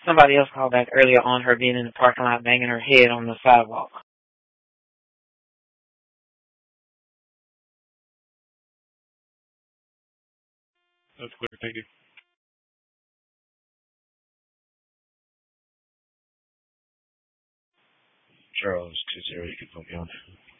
Somebody else called back earlier on her being in the parking lot banging her head on the sidewalk. That's clear. Thank you. Charles 20, you can put me on.